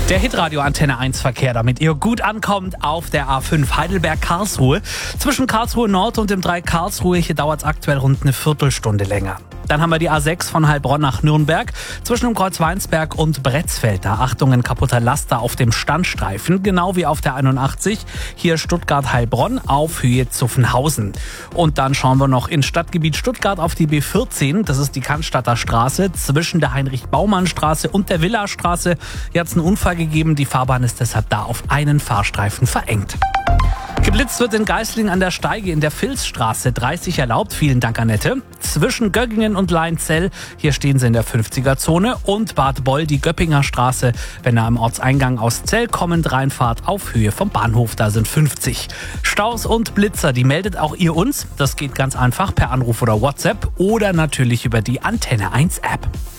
Der Hitradio Antenne 1 Verkehr, damit ihr gut ankommt auf der A5 Heidelberg-Karlsruhe. Zwischen Karlsruhe Nord und dem Dreieck Karlsruhe, hier dauert es aktuell rund eine Viertelstunde länger. Dann haben wir die A6 von Heilbronn nach Nürnberg. Zwischen dem Kreuz Weinsberg und Bretzfeld. Da Achtung, ein kaputter Laster auf dem Standstreifen. Genau wie auf der 81. Hier Stuttgart-Heilbronn auf Höhe Zuffenhausen. Und dann schauen wir noch ins Stadtgebiet Stuttgart auf die B14. Das ist die Cannstatter Straße. Zwischen der Heinrich-Baumann-Straße und der Villastraße. Hier hat es einen Unfall gegeben. Die Fahrbahn ist deshalb da auf einen Fahrstreifen verengt. Geblitzt wird in Geislingen an der Steige in der Vilsstraße. 30 erlaubt. Vielen Dank, Annette. Zwischen Göggingen und Leinzell, hier stehen sie in der 50er-Zone. Und Bad Boll, die Göppinger Straße, wenn ihr am Ortseingang aus Zell kommend reinfahrt, auf Höhe vom Bahnhof, da sind 50. Staus und Blitzer, die meldet auch ihr uns. Das geht ganz einfach per Anruf oder WhatsApp oder natürlich über die Antenne 1 App.